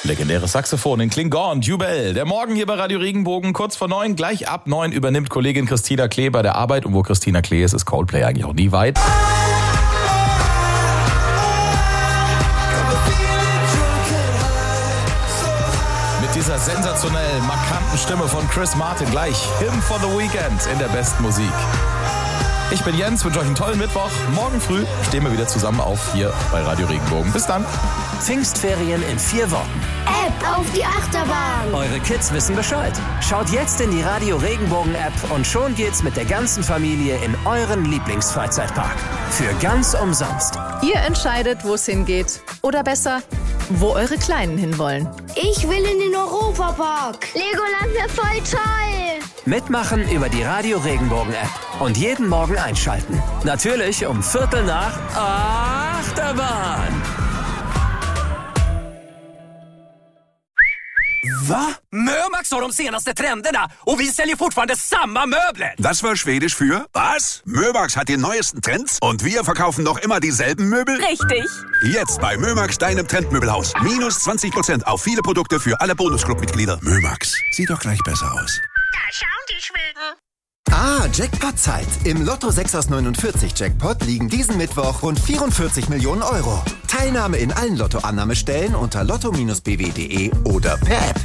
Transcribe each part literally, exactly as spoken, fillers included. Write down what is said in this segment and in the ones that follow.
Legendäres Saxophon in Klingon, Jubel. Der Morgen hier bei Radio Regenbogen, kurz vor neun, gleich ab neun übernimmt Kollegin Christina Klee bei der Arbeit. Und wo Christina Klee ist, ist Coldplay eigentlich auch nie weit. Mit dieser sensationell markanten Stimme von Chris Martin gleich Hymn for the Weekend in der besten Musik. Ich bin Jens, wünsche euch einen tollen Mittwoch. Morgen früh stehen wir wieder zusammen auf hier bei Radio Regenbogen. Bis dann. Pfingstferien in vier Wochen. App auf die Achterbahn. Eure Kids wissen Bescheid. Schaut jetzt in die Radio Regenbogen App und schon geht's mit der ganzen Familie in euren Lieblingsfreizeitpark. Für ganz umsonst. Ihr entscheidet, wo es hingeht. Oder besser, wo eure Kleinen hinwollen. Ich will in den Europapark. Legoland wäre voll toll. Mitmachen über die Radio Regenbogen App. Und jeden Morgen einschalten. Natürlich um Viertel nach Achterbahn. Va? Mömax har de senaste trenderna och vi säljer fortfarande samma möbler. Das war Schwedisch für was? Mömax hat die neuesten Trends und wir verkaufen noch immer dieselben Möbel? Richtig. Jetzt bei Mömax, deinem Trendmöbelhaus. Minus zwanzig Prozent auf viele Produkte für alle Bonusclub-Mitglieder. Mömax, sieht doch gleich besser aus. Da schauen die Schweden. Ah, Jackpot-Zeit. Im Lotto sechs aus neunundvierzig Jackpot liegen diesen Mittwoch rund vierundvierzig Millionen Euro. Teilnahme in allen Lottoannahmestellen unter lotto Bindestrich b w punkt de oder per App.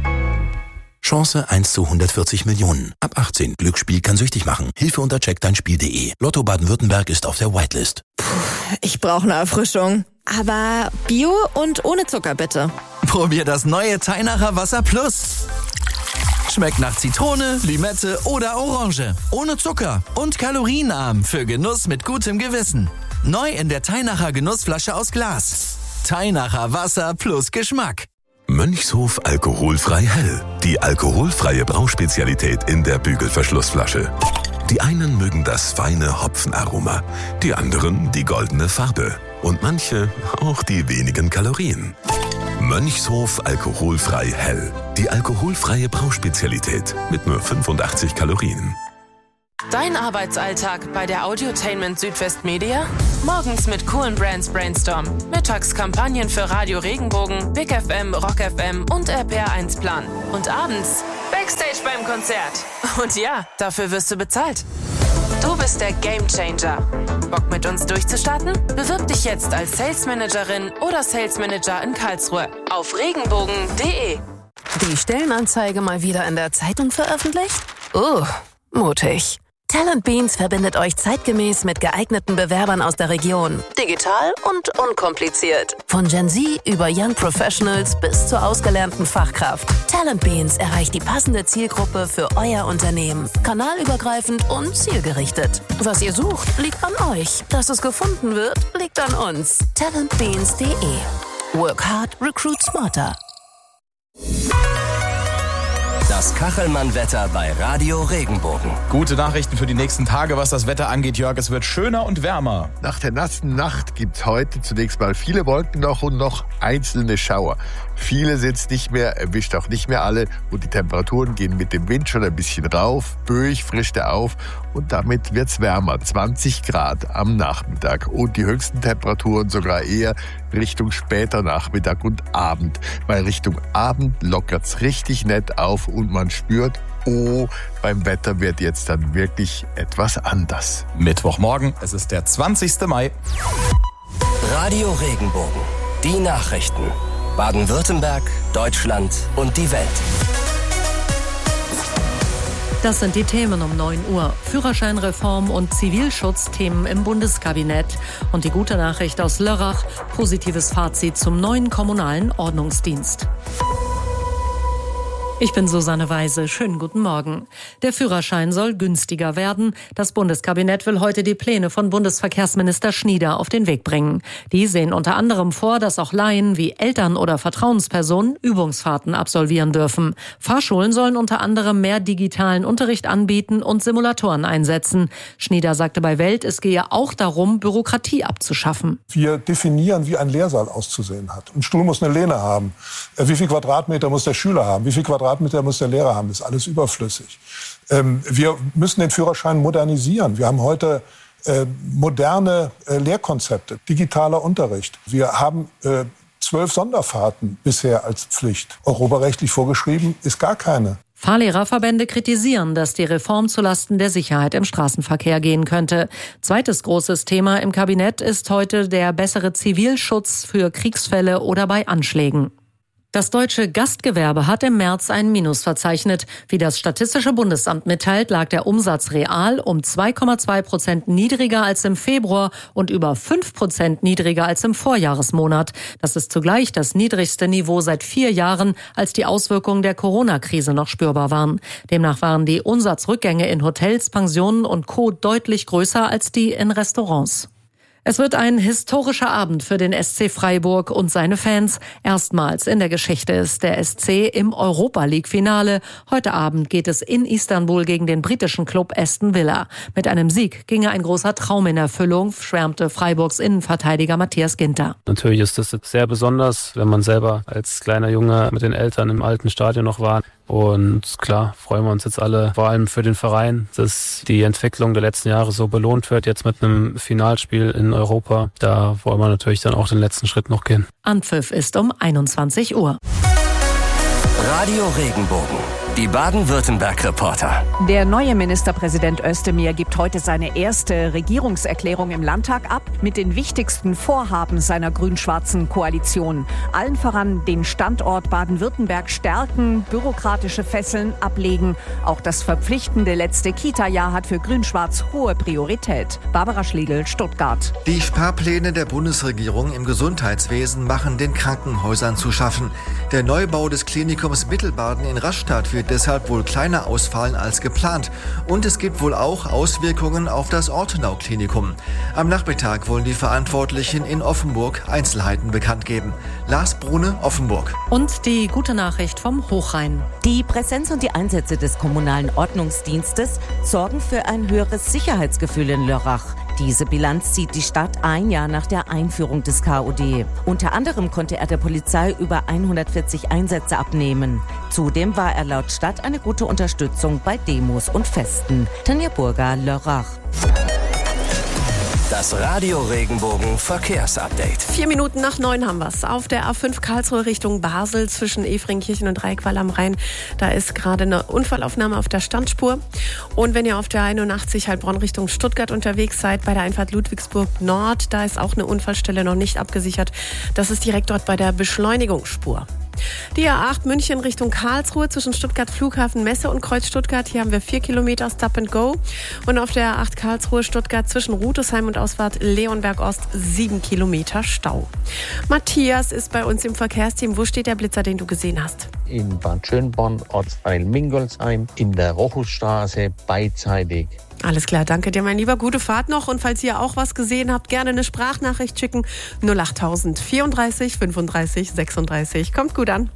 Chance eins zu hundertvierzig Millionen. Ab achtzehn. Glücksspiel kann süchtig machen. Hilfe unter check dein spiel punkt de. Lotto Baden-Württemberg ist auf der Whitelist. Puh, ich brauche eine Erfrischung. Aber Bio und ohne Zucker bitte. Probier das neue Teinacher Wasser Plus. Schmeckt nach Zitrone, Limette oder Orange. Ohne Zucker und kalorienarm für Genuss mit gutem Gewissen. Neu in der Teinacher Genussflasche aus Glas. Teinacher Wasser plus Geschmack. Mönchshof alkoholfrei hell. Die alkoholfreie Brauspezialität in der Bügelverschlussflasche. Die einen mögen das feine Hopfenaroma, die anderen die goldene Farbe und manche auch die wenigen Kalorien. Mönchshof alkoholfrei hell. Die alkoholfreie Brauspezialität mit nur fünfundachtzig Kalorien. Dein Arbeitsalltag bei der Audiotainment Südwest Media? Morgens mit coolen Brands Brainstorm. Mittags Kampagnen für Radio Regenbogen, Big F M, Rock F M und R P R eins Plan. Und abends Backstage beim Konzert. Und ja, dafür wirst du bezahlt. Du bist der Gamechanger. Bock mit uns durchzustarten? Bewirb dich jetzt als Sales Managerin oder Sales Manager in Karlsruhe auf regenbogen punkt de. Die Stellenanzeige mal wieder in der Zeitung veröffentlicht? Uh, mutig. Talent Beans verbindet euch zeitgemäß mit geeigneten Bewerbern aus der Region. Digital und unkompliziert. Von Gen Z über Young Professionals bis zur ausgelernten Fachkraft. Talent Beans erreicht die passende Zielgruppe für euer Unternehmen. Kanalübergreifend und zielgerichtet. Was ihr sucht, liegt an euch. Dass es gefunden wird, liegt an uns. talent beans punkt de. Work hard, recruit smarter. Das Kachelmann-Wetter bei Radio Regenbogen. Gute Nachrichten für die nächsten Tage, was das Wetter angeht, Jörg. Es wird schöner und wärmer. Nach der nassen Nacht gibt es heute zunächst mal viele Wolken noch und noch einzelne Schauer. Viele sind es nicht mehr, erwischt auch nicht mehr alle. Und die Temperaturen gehen mit dem Wind schon ein bisschen rauf. Böig frischt er auf und damit wird es wärmer. zwanzig Grad am Nachmittag. Und die höchsten Temperaturen sogar eher Richtung später Nachmittag und Abend. Weil Richtung Abend lockert es richtig nett auf und man spürt, oh, beim Wetter wird jetzt dann wirklich etwas anders. Mittwochmorgen, es ist der zwanzigster Mai. Radio Regenbogen. Die Nachrichten. Baden-Württemberg, Deutschland und die Welt. Das sind die Themen um neun Uhr. Führerscheinreform und Zivilschutzthemen im Bundeskabinett. Und die gute Nachricht aus Lörrach, positives Fazit zum neuen kommunalen Ordnungsdienst. Ich bin Susanne Weise. Schönen guten Morgen. Der Führerschein soll günstiger werden. Das Bundeskabinett will heute die Pläne von Bundesverkehrsminister Schnieder auf den Weg bringen. Die sehen unter anderem vor, dass auch Laien wie Eltern oder Vertrauenspersonen Übungsfahrten absolvieren dürfen. Fahrschulen sollen unter anderem mehr digitalen Unterricht anbieten und Simulatoren einsetzen. Schnieder sagte bei Welt, es gehe auch darum, Bürokratie abzuschaffen. Wir definieren, wie ein Lehrsaal auszusehen hat. Ein Stuhl muss eine Lehne haben. Wie viel Quadratmeter muss der Schüler haben? Wie viel Quadratmeter muss der Lehrer haben? Das ist alles überflüssig. Ähm, wir müssen den Führerschein modernisieren. Wir haben heute äh, moderne äh, Lehrkonzepte, digitaler Unterricht. Wir haben äh, zwölf Sonderfahrten bisher als Pflicht. Europarechtlich vorgeschrieben ist gar keine. Fahrlehrerverbände kritisieren, dass die Reform zulasten der Sicherheit im Straßenverkehr gehen könnte. Zweites großes Thema im Kabinett ist heute der bessere Zivilschutz für Kriegsfälle oder bei Anschlägen. Das deutsche Gastgewerbe hat im März ein Minus verzeichnet. Wie das Statistische Bundesamt mitteilt, lag der Umsatz real um zwei Komma zwei Prozent niedriger als im Februar und über fünf Prozent niedriger als im Vorjahresmonat. Das ist zugleich das niedrigste Niveau seit vier Jahren, als die Auswirkungen der Corona-Krise noch spürbar waren. Demnach waren die Umsatzrückgänge in Hotels, Pensionen und Co. deutlich größer als die in Restaurants. Es wird ein historischer Abend für den S C Freiburg und seine Fans. Erstmals in der Geschichte ist der S C im Europa-League-Finale. Heute Abend geht es in Istanbul gegen den britischen Club Aston Villa. Mit einem Sieg ginge ein großer Traum in Erfüllung, schwärmte Freiburgs Innenverteidiger Matthias Ginter. Natürlich ist es sehr besonders, wenn man selber als kleiner Junge mit den Eltern im alten Stadion noch war. Und klar, freuen wir uns jetzt alle, vor allem für den Verein, dass die Entwicklung der letzten Jahre so belohnt wird, jetzt mit einem Finalspiel in Europa. Da wollen wir natürlich dann auch den letzten Schritt noch gehen. Anpfiff ist um einundzwanzig Uhr. Radio Regenbogen. Die Baden-Württemberg-Reporter. Der neue Ministerpräsident Özdemir gibt heute seine erste Regierungserklärung im Landtag ab mit den wichtigsten Vorhaben seiner grün-schwarzen Koalition. Allen voran den Standort Baden-Württemberg stärken, bürokratische Fesseln ablegen. Auch das verpflichtende letzte Kita-Jahr hat für Grün-Schwarz hohe Priorität. Barbara Schlegel, Stuttgart. Die Sparpläne der Bundesregierung im Gesundheitswesen machen den Krankenhäusern zu schaffen. Der Neubau des Klinikums Mittelbaden in Rastatt wird deshalb wohl kleiner ausfallen als geplant. Und es gibt wohl auch Auswirkungen auf das Ortenau-Klinikum. Am Nachmittag wollen die Verantwortlichen in Offenburg Einzelheiten bekannt geben. Lars Brune, Offenburg. Und die gute Nachricht vom Hochrhein. Die Präsenz und die Einsätze des kommunalen Ordnungsdienstes sorgen für ein höheres Sicherheitsgefühl in Lörrach. Diese Bilanz zieht die Stadt ein Jahr nach der Einführung des K O D. Unter anderem konnte er der Polizei über hundertvierzig Einsätze abnehmen. Zudem war er laut Stadt eine gute Unterstützung bei Demos und Festen. Tanja Burger, Lörrach. Das Radio Regenbogen Verkehrsupdate. Vier Minuten nach neun haben wir es. Auf der A fünf Karlsruhe Richtung Basel zwischen Efringkirchen und Reickwall am Rhein. Da ist gerade eine Unfallaufnahme auf der Standspur. Und wenn ihr auf der einundachtzig Heilbronn Richtung Stuttgart unterwegs seid, bei der Einfahrt Ludwigsburg Nord, da ist auch eine Unfallstelle noch nicht abgesichert. Das ist direkt dort bei der Beschleunigungsspur. Die A acht München Richtung Karlsruhe zwischen Stuttgart Flughafen Messe und Kreuz Stuttgart. Hier haben wir vier Kilometer Stop and Go. Und auf der A acht Karlsruhe Stuttgart zwischen Rutesheim und Ausfahrt Leonberg Ost sieben Kilometer Stau. Matthias ist bei uns im Verkehrsteam. Wo steht der Blitzer, den du gesehen hast? In Bad Schönborn, Ortsteil Mingolsheim, in der Rochusstraße, beidseitig. Alles klar, danke dir, mein Lieber. Gute Fahrt noch. Und falls ihr auch was gesehen habt, gerne eine Sprachnachricht schicken. null achttausend vierunddreißig fünfunddreißig sechsunddreißig. Kommt gut an.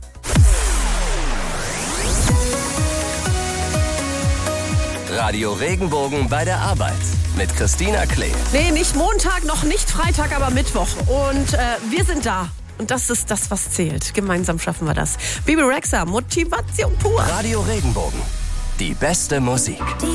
Radio Regenbogen bei der Arbeit mit Christina Klee. Nee, nicht Montag, noch nicht Freitag, aber Mittwoch. Und äh, wir sind da. Und das ist das, was zählt. Gemeinsam schaffen wir das. Bibi Rexha, Motivation pur. Radio Regenbogen. Die beste Musik. Die